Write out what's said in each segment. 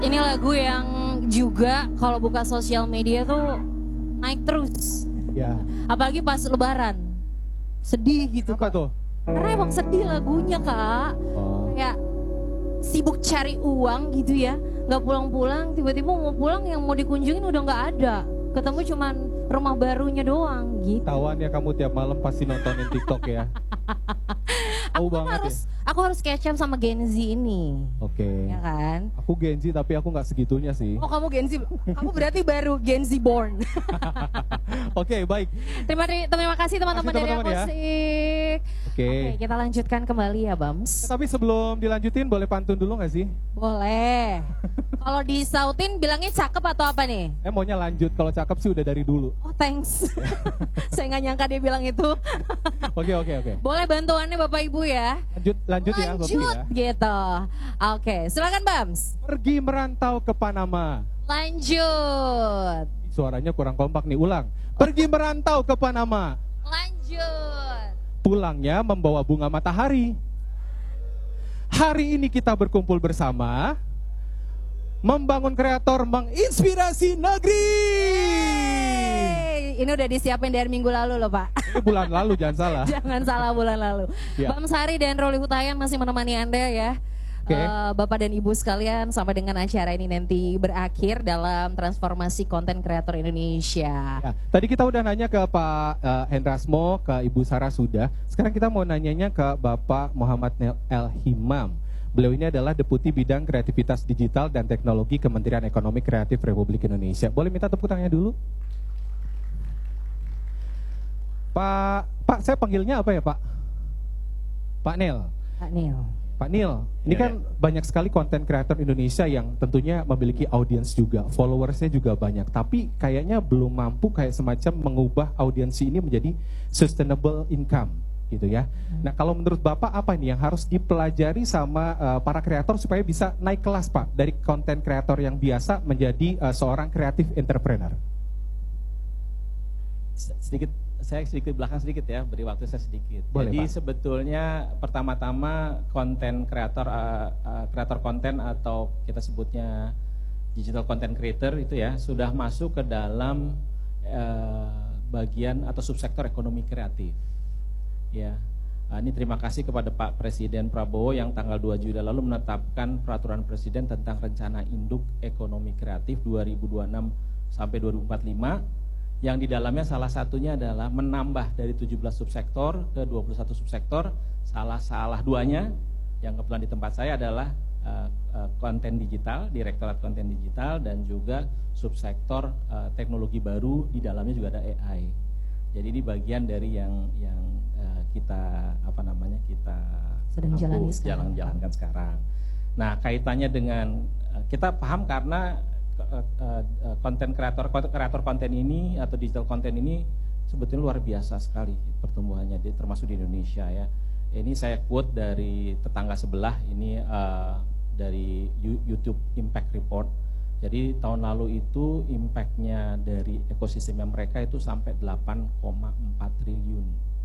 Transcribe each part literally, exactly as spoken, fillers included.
Ini lagu yang juga kalau buka sosial media tuh naik terus. Ya. Apalagi pas lebaran. Sedih gitu. Apa Kak. tuh? Karena emang sedih lagunya, Kak. Oh. Kayak sibuk cari uang gitu ya. Gak pulang-pulang, tiba-tiba mau pulang yang mau dikunjungin udah gak ada. Ketemu cuman rumah barunya doang gitu. Tawan ya kamu tiap malam pasti nontonin TikTok ya. Aku Tahu kan banget harus, ya. aku harus catch up sama Gen Z ini. Oke. Ya kan? Aku Gen Z tapi aku nggak segitunya sih. Oh kamu Gen Z, kamu berarti baru Gen Z born. Oke, baik. Terima, terima kasih teman-teman dari teman-teman ya. Akustik. Oke. Oke, kita lanjutkan kembali ya Bams. Tapi sebelum dilanjutin boleh pantun dulu nggak sih? Boleh. Kalau disautin bilangnya cakep atau apa nih? Eh maunya lanjut, kalau cakep sih udah dari dulu. Oh thanks. Saya nggak nyangka dia bilang itu. Oke, oke, oke. Boleh bantuannya Bapak Ibu ya? Lanjut, lanjut, ya, Bobi Lanjut ya. gitu. Oke, silakan Bams. Pergi merantau ke Panama. Lanjut. Suaranya kurang kompak nih, ulang. Pergi merantau ke Panama. Lanjut. Pulangnya membawa bunga matahari. Hari ini kita berkumpul bersama, membangun kreator, menginspirasi negeri. Hey, ini udah disiapin dari minggu lalu loh Pak. Ini bulan lalu, jangan salah. Jangan salah bulan lalu. Ya. Bam Sari dan Roli Hutayan masih menemani Anda ya. Oke. Uh, Bapak dan Ibu sekalian sampai dengan acara ini nanti berakhir dalam transformasi konten kreator Indonesia. Ya, tadi kita udah nanya ke Pak uh, Hendrasmo, ke Ibu Sarah sudah. Sekarang kita mau nanyanya ke Bapak Muhammad El Himam. Beliau ini adalah Deputi Bidang Kreativitas Digital dan Teknologi Kementerian Ekonomi Kreatif Republik Indonesia. Boleh minta tepuk tangannya dulu? Pak, Pak, saya panggilnya apa ya Pak? Pak Nel. Pak Nil. Pak Nil, ini Ya, kan ya. banyak sekali konten kreator Indonesia yang tentunya memiliki audiens juga, followersnya juga banyak. Tapi kayaknya belum mampu kayak semacam mengubah audiensi ini menjadi sustainable income, gitu ya. Nah, kalau menurut Bapak apa nih yang harus dipelajari sama uh, para kreator supaya bisa naik kelas Pak dari konten kreator yang biasa menjadi uh, seorang kreatif entrepreneur? Sedikit, saya sedikit belakang sedikit ya, beri waktu saya sedikit. Boleh, Jadi Pak. sebetulnya pertama-tama konten kreator, uh, uh, kreator konten atau kita sebutnya digital content creator itu ya sudah masuk ke dalam uh, bagian atau subsektor ekonomi kreatif. Ya, uh, ini terima kasih kepada Pak Presiden Prabowo yang tanggal dua Juli lalu menetapkan peraturan Presiden tentang rencana induk ekonomi kreatif dua ribu dua puluh enam sampai dua ribu empat puluh lima. Yang di dalamnya salah satunya adalah menambah dari tujuh belas subsektor ke dua puluh satu subsektor. Salah-salah duanya yang kebetulan di tempat saya adalah uh, uh, konten digital, Direktorat Konten Digital, dan juga subsektor uh, teknologi baru, di dalamnya juga ada A I. Jadi ini bagian dari yang yang uh, kita apa namanya kita Sedang jalani sekarang. jalan jalankan sekarang. Nah, kaitannya dengan uh, kita paham karena konten kreator kreator konten ini atau digital konten ini sebetulnya luar biasa sekali pertumbuhannya, termasuk di Indonesia ya. Ini saya quote dari tetangga sebelah ini uh, dari YouTube Impact Report. Jadi tahun lalu itu impactnya dari ekosistemnya mereka itu sampai delapan koma empat triliun.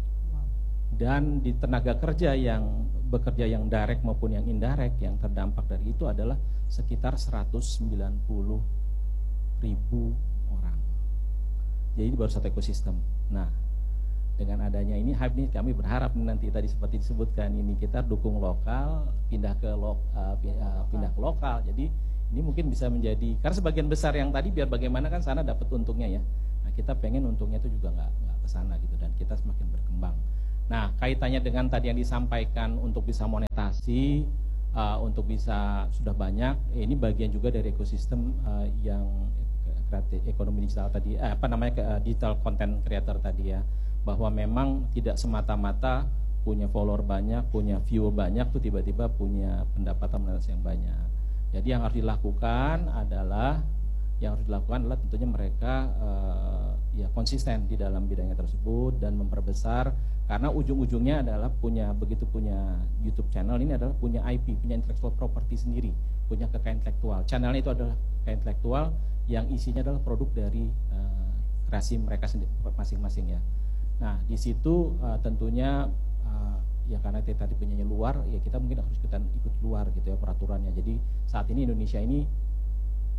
Dan di tenaga kerja yang bekerja yang direct maupun yang indirect yang terdampak dari itu adalah sekitar seratus sembilan puluh ribu orang. Jadi baru satu ekosistem. Nah, dengan adanya ini hype ini kami berharap nanti tadi seperti disebutkan ini kita dukung lokal, pindah ke lo, uh, pindah ke lokal. Jadi ini mungkin bisa menjadi karena sebagian besar yang tadi biar bagaimana kan sana dapat untungnya ya. Nah, kita pengen untungnya itu juga nggak nggak ke sana gitu dan kita semakin berkembang. Nah, kaitannya dengan tadi yang disampaikan untuk bisa monetasi, uh, untuk bisa sudah banyak, ini bagian juga dari ekosistem uh, yang kreatif, ekonomi digital tadi, eh, apa namanya uh, digital content creator tadi ya, bahwa memang tidak semata-mata punya follower banyak, punya viewer banyak, tuh tiba-tiba punya pendapatan monetasi yang banyak. Jadi yang harus dilakukan adalah yang harus dilakukan adalah tentunya mereka uh, ya konsisten di dalam bidangnya tersebut dan memperbesar karena ujung-ujungnya adalah punya begitu punya YouTube channel ini adalah punya I P, punya intellectual property sendiri, punya kekayaan intelektual. Channelnya itu adalah kekayaan intelektual yang isinya adalah produk dari uh, kreasi mereka sendiri masing-masing ya. Nah di situ uh, tentunya uh, ya karena kita tadi penyanyi luar ya kita mungkin harus ikutan ikut luar gitu ya peraturannya. Jadi saat ini Indonesia ini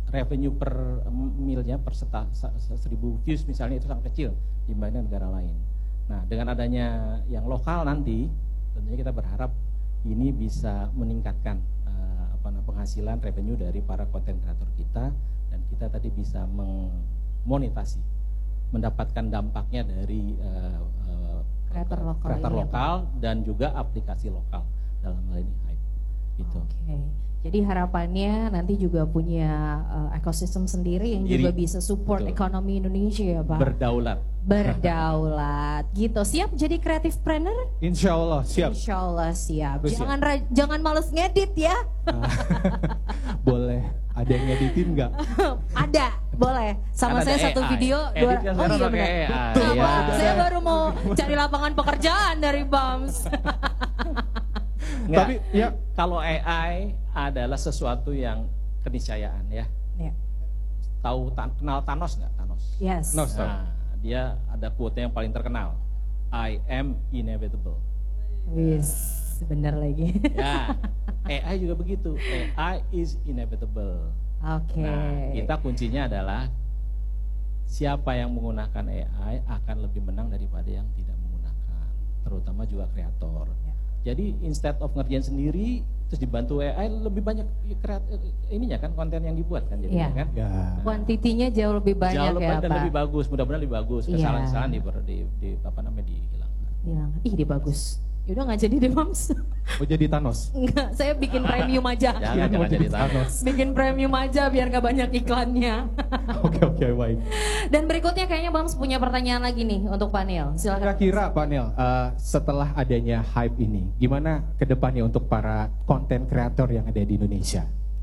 revenue per milnya per seta, seribu views misalnya itu sangat kecil dibanding negara lain. Nah, dengan adanya yang lokal nanti, tentunya kita berharap ini bisa meningkatkan uh, apa namanya penghasilan revenue dari para konten kreator kita, dan kita tadi bisa memonetasi, mendapatkan dampaknya dari uh, uh, Kreator lokal kreator ini ya, lokal dan juga aplikasi lokal dalam hal ini Hype. Gitu. Oke. Jadi harapannya nanti juga punya uh, ekosistem sendiri yang Jadi, juga bisa support betul. ekonomi Indonesia ya Pak. Berdaulat. Berdaulat. Gitu. Siap jadi creative planner? Insya Allah siap. Insya Allah siap. Terus Jangan ra- jangan males ngedit ya. Boleh. Ada yang ngeditin nggak? Ada, boleh. Sama Kan saya ada satu A I. video. Edit Dua, yang oh sekarang iya pakai benar. A I. Betul, Iya. Pak. Saya baru mau cari lapangan pekerjaan dari B A M S. Nggak, Tapi ya kalau A I adalah sesuatu yang keniscayaan ya. Ya. Tahu ta- kenal Thanos nggak? Thanos. Yes. No. Nah, dia ada quote yang paling terkenal. I am inevitable. Wis, bener lagi. Ya, A I juga begitu. A I is inevitable. Oke. Nah, kita kuncinya adalah siapa yang menggunakan A I akan lebih menang daripada yang tidak menggunakan, terutama juga kreator. Ya. Jadi instead of ngerjain sendiri terus dibantu A I, lebih banyak kreat ininya kan, konten yang dibuat kan jadinya Ya. kan. ya. Kuantitinya jauh lebih banyak Jauh lebih ya dan Pak. lebih bagus, mudah-mudahan lebih bagus. Iya. Kesalahan-kesalahan di, di, di apa namanya dihilangkan. Bilang, ih dia bagus. Yaudah nggak jadi deh Mams. Mau jadi Thanos. Enggak, saya bikin premium aja. Jangan Mau jangan jadi jadi Thanos. Bikin premium aja biar nggak banyak iklannya. Oke oke baik. Dan berikutnya kayaknya Bams punya pertanyaan lagi nih untuk Pak Neil. Silakan. Kira-kira Pak Neil, uh, setelah adanya hype ini, gimana kedepannya untuk para konten kreator yang ada di Indonesia?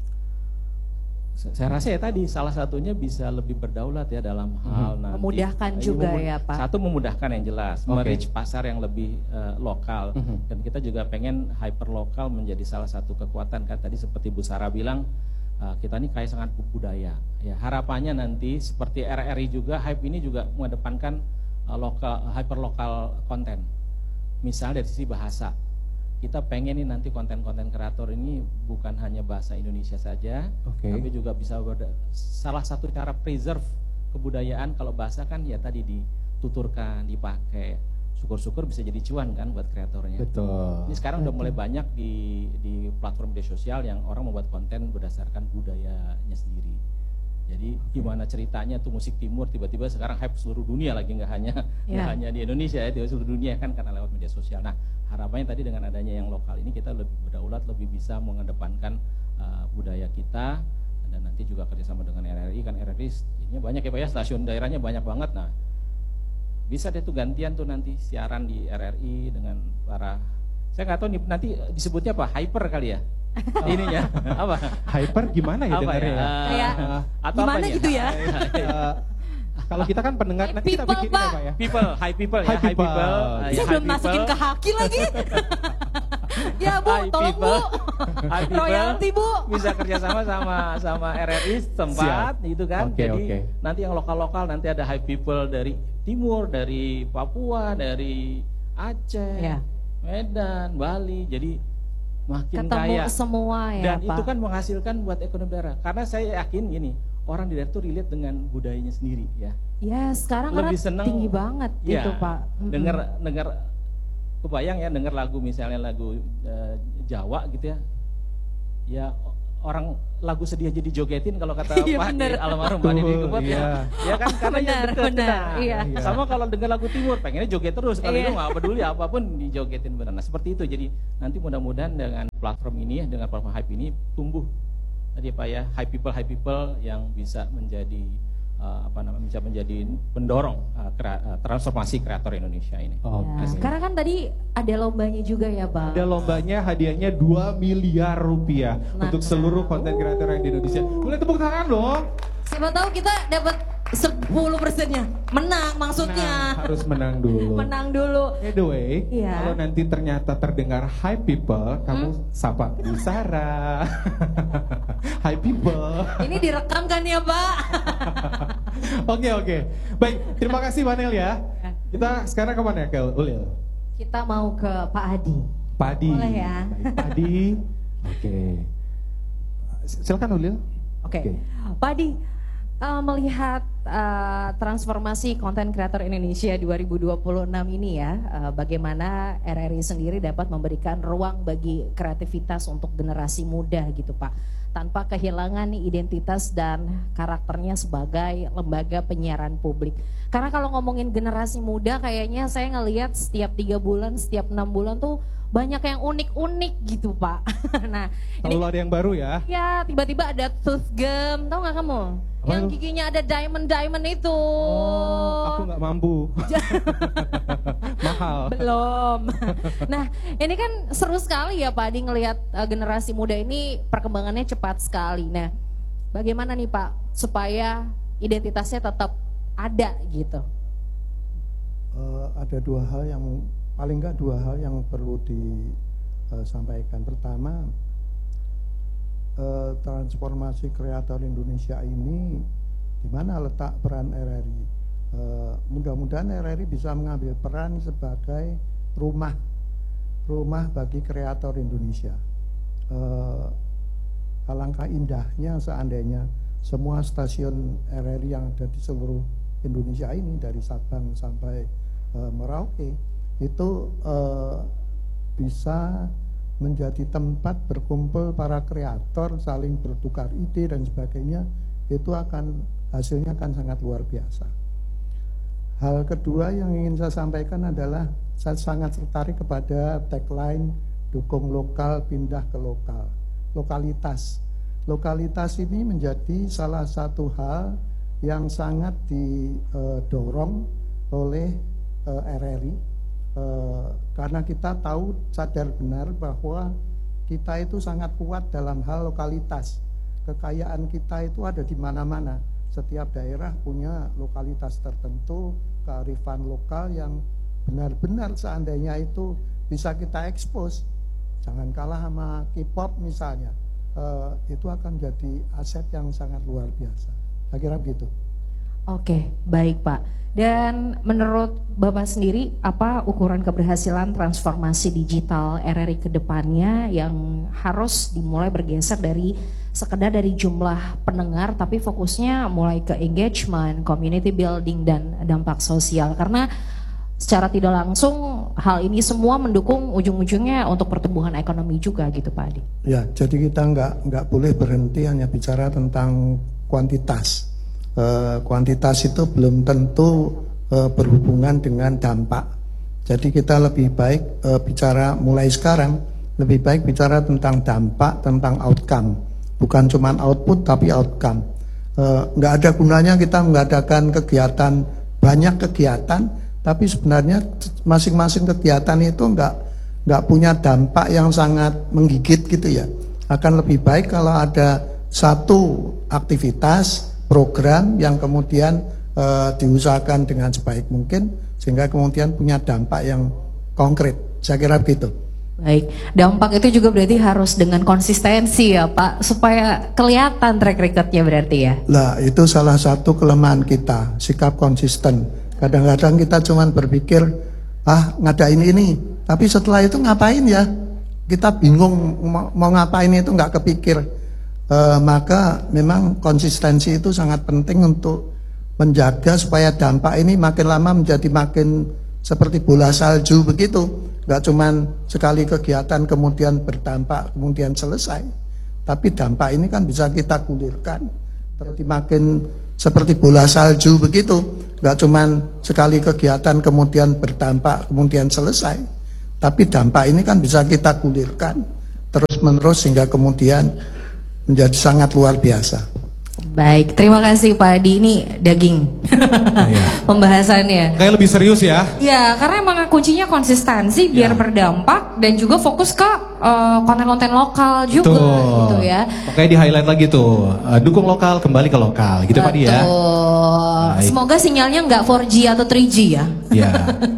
Saya rasa ya tadi salah satunya bisa lebih berdaulat ya dalam hal nanti. Memudahkan Ini juga memud- ya, Pak. Satu memudahkan yang jelas, Oke. merich pasar yang lebih uh, lokal. Mhm. Dan kita juga pengen hyper lokal menjadi salah satu kekuatan kan tadi seperti Bu Sarah bilang, uh, kita ini kaya sangat budaya. Ya harapannya nanti seperti R R I juga, hype ini juga mengedepankan uh, lokal hyper lokal konten. Misalnya dari sisi bahasa. Kita pengen nih nanti konten-konten kreator ini bukan hanya bahasa Indonesia saja, Oke. tapi juga bisa berda- salah satu cara preserve kebudayaan. Kalau bahasa kan ya tadi dituturkan, dipakai, syukur-syukur bisa jadi cuan kan buat kreatornya. Betul. Ini sekarang udah mulai banyak di di platform media sosial yang orang membuat konten berdasarkan budayanya sendiri. Jadi gimana ceritanya tuh musik timur tiba-tiba sekarang hype seluruh dunia lagi, nggak hanya nggak Ya. hanya di Indonesia ya, di seluruh dunia kan karena lewat media sosial. Nah harapannya tadi dengan adanya yang lokal ini kita lebih berdaulat, lebih bisa mengedepankan uh, budaya kita, dan nanti juga kerjasama dengan R R I kan. R R I jadinya banyak ya Pak ya, stasiun daerahnya banyak banget. Nah bisa deh tuh gantian tuh nanti siaran di R R I dengan para, saya nggak tahu nih nanti disebutnya apa, hyper kali ya ininya apa Hyper gimana ya apa dengarnya ya? ya? Eh, Kayak atau gimana apanya? gitu ya? Eh, kalau kita kan pendengar, Hey, nanti kita people, bikin Pak. apa ya? People, high people ya, High high people. people. Uh, Saya ya, belum high masukin people. ke haki lagi. Ya Bu, High tolong Bu. people. High people. Royalty Bu. Bisa kerjasama sama sama R R I setempat gitu kan. Oke, Jadi oke. nanti yang lokal-lokal nanti ada high people dari timur, dari Papua, dari Aceh, Ya. Medan, Bali. Jadi makin Ketemu kaya. semua ya Dan Pak. itu kan menghasilkan buat ekonomi daerah. Karena saya yakin gini, orang di daerah itu relate dengan budayanya sendiri ya. Ya sekarang Lebih karena seneng tinggi banget ya, gitu Pak. Mm-mm. Dengar dengar kebayang ya, dengar lagu misalnya lagu eh, Jawa gitu ya. Ya orang lagu sedih aja dijogetin kalau kata Iya, Pak bener. di almarhum Pak Didi Betul, Kempot ya. iya. Ya kan karena Benar, yang deket, benar, nah. iya. Sama kalau dengar lagu timur pengennya joget terus, kalau Iya. itu nggak peduli apapun dijogetin benar. Nah, seperti itu. Jadi nanti mudah-mudahan dengan platform ini ya, dengan platform Hype ini tumbuh tadi Pak ya, high people high people yang bisa menjadi uh, apa namanya bisa menjadi pendorong uh, krea- uh, transformasi kreator Indonesia ini. Oke. Ya, sekarang kan tadi ada lombanya juga ya Bang. Ada lombanya, hadiahnya dua miliar rupiah Nah. untuk seluruh konten kreator yang di Indonesia. Boleh tepuk tangan dong. Siapa tahu kita dapat sepuluh persennya. Menang maksudnya. Nah, harus menang dulu. Menang dulu. By the way, Iya. kalau nanti ternyata terdengar high people, kamu sapa Bu Sarah. High people. Ini direkam kan ya Pak? Oke oke. Baik, terima kasih Pak Nel ya. Kita sekarang kemana ya, ke Ulil? Kita mau ke Pak Adi. Padi. Boleh ya. Baik, Padi. Oke. Silakan Ulil. Oke, Oke. Pak Adi, uh, melihat uh, transformasi konten kreator Indonesia dua ribu dua puluh enam ini ya, uh, bagaimana R R I sendiri dapat memberikan ruang bagi kreativitas untuk generasi muda gitu Pak, tanpa kehilangan identitas dan karakternya sebagai lembaga penyiaran publik. Karena kalau ngomongin generasi muda kayaknya saya ngelihat setiap tiga bulan, setiap enam bulan tuh banyak yang unik-unik gitu Pak. Nah, Selalu ini ada yang baru ya. ya tiba-tiba ada tooth gum, tau nggak kamu? Apa Yang itu? giginya ada diamond-diamond itu. Oh, aku nggak mampu. Mahal. Belum. Nah, ini kan seru sekali ya Pak Adi ngelihat uh, generasi muda ini perkembangannya cepat sekali. Nah, bagaimana nih Pak supaya identitasnya tetap ada gitu? Uh, ada dua hal yang paling nggak dua hal yang perlu disampaikan. Pertama, uh, transformasi kreator Indonesia ini di mana letak peran R R I? Uh, mudah-mudahan R R I bisa mengambil peran sebagai rumah rumah bagi kreator Indonesia. Uh, alangkah indahnya seandainya semua stasiun R R I yang ada di seluruh Indonesia ini dari Sabang sampai uh, Merauke itu uh, bisa menjadi tempat berkumpul para kreator, saling bertukar ide dan sebagainya. Itu akan hasilnya akan sangat luar biasa. Hal kedua yang ingin saya sampaikan adalah saya sangat tertarik kepada tagline dukung lokal pindah ke lokal. Lokalitas. Lokalitas ini menjadi salah satu hal yang sangat didorong oleh uh, R R I uh, karena kita tahu sadar benar bahwa kita itu sangat kuat dalam hal lokalitas. Kekayaan kita itu ada di mana-mana. Setiap daerah punya lokalitas tertentu, kearifan lokal yang benar-benar seandainya itu bisa kita ekspos. Jangan kalah sama K-pop misalnya. Uh, itu akan jadi aset yang sangat luar biasa. Saya kira begitu. Oke, baik Pak. Dan menurut Bapak sendiri, apa ukuran keberhasilan transformasi digital R R I ke depannya yang harus dimulai bergeser dari sekedar dari jumlah pendengar, tapi fokusnya mulai ke engagement, community building, dan dampak sosial. Karena secara tidak langsung hal ini semua mendukung ujung-ujungnya untuk pertumbuhan ekonomi juga gitu Pak Adi. Ya, jadi kita nggak nggak boleh berhenti hanya bicara tentang kuantitas. Uh, kuantitas itu belum tentu uh, berhubungan dengan dampak. Jadi kita lebih baik uh, bicara mulai sekarang, lebih baik bicara tentang dampak, tentang outcome. Bukan cuma output tapi outcome. Uh, nggak ada gunanya kita mengadakan kegiatan, banyak kegiatan, tapi sebenarnya masing-masing kegiatan itu nggak nggak punya dampak yang sangat menggigit gitu ya. Akan lebih baik kalau ada satu aktivitas program yang kemudian e, diusahakan dengan sebaik mungkin sehingga kemudian punya dampak yang konkret. Saya kira begitu. Baik, dampak itu juga berarti harus dengan konsistensi ya Pak, supaya kelihatan track recordnya berarti ya. Lah itu salah satu kelemahan kita, sikap konsisten. Kadang-kadang kita cuma berpikir ah ngadain ini, tapi setelah itu ngapain ya? Kita bingung mau, mau ngapain itu nggak kepikir. Uh, maka memang konsistensi itu sangat penting untuk menjaga supaya dampak ini makin lama menjadi makin seperti bola salju begitu. Gak cuman sekali kegiatan kemudian berdampak kemudian selesai, tapi dampak ini kan bisa kita gulirkan seperti makin seperti bola salju begitu. Gak cuman sekali kegiatan kemudian berdampak kemudian selesai, tapi dampak ini kan bisa kita gulirkan terus menerus sehingga kemudian menjadi sangat luar biasa. Baik, terima kasih Pak Adi. Ini daging Iya. pembahasannya. Kayak lebih serius ya. Ya, karena emang kuncinya konsistensi biar Ya. berdampak dan juga fokus ke uh, konten-konten lokal juga Betul. gitu ya. Makanya di highlight lagi tuh, uh, dukung lokal kembali ke lokal, gitu Pak Di ya. Betul. Baik. Semoga sinyalnya nggak four G atau three G ya. Ya.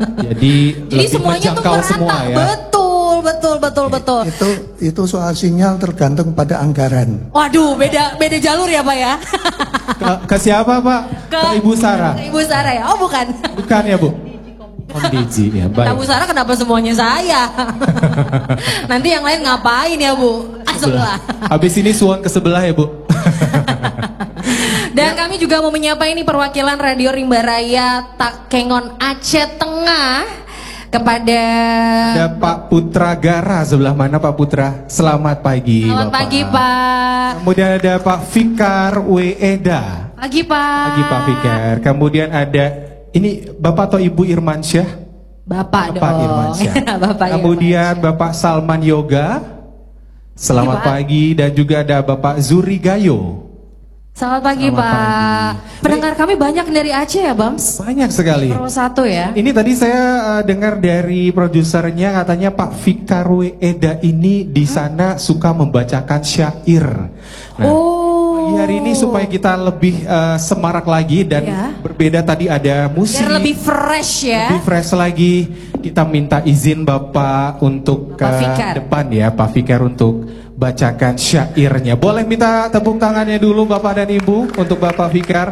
Jadi, Jadi lebih semuanya tuh menjangkau merata. semua ya. Betul, betul, betul, betul. Itu itu soal sinyal tergantung pada anggaran. Waduh, beda beda jalur ya Pak ya. Ke, ke siapa Pak? Ke, Ibu Sarah. Ke Ibu Sarah ya? Oh bukan. Bukan ya Bu? Om Diji ya, Kata baik. Bu Sarah kenapa semuanya saya? Nanti yang lain ngapain ya Bu? Ah, sebelah. Habis ini suon ke sebelah ya Bu. Dan kami juga mau menyapa ini perwakilan Radio Rimba Raya Takengon Aceh Tengah kepada ada Pak Putra Gara, sebelah mana Pak Putra? Selamat pagi. Selamat Bapak. pagi Pak. Kemudian ada Pak Fikar Weeda. Pagi Pak. Pagi Pak Fikar. Kemudian ada ini Bapak atau Ibu Irmansyah? Bapak, Bapak dong. Irmansyah. Bapak Kemudian Irmansyah. Bapak Salman Yoga. Selamat Pagi, Pak. pagi. Dan juga ada Bapak Zuri Gayo. Selamat pagi Selamat Pak. pagi. Pendengar kami banyak dari Aceh ya Bams? Banyak sekali. Pro satu ya. Ini tadi saya uh, dengar dari produsernya katanya Pak Fikar Weeda ini di sana suka membacakan syair. Nah, Oh. hari ini supaya kita lebih uh, semarak lagi dan Ya. berbeda tadi ada musik. Biar lebih fresh ya. Lebih fresh lagi. Kita minta izin Bapak untuk Bapak ke Fikar. depan ya, Pak Fikar untuk bacakan syairnya. Boleh minta tepuk tangannya dulu Bapak dan Ibu untuk Bapak Fikar.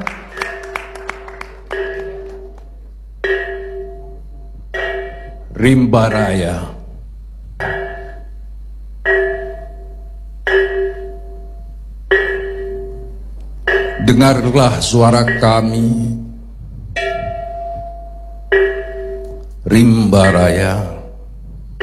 Rimba Raya. Dengarlah suara kami, Rimba Raya.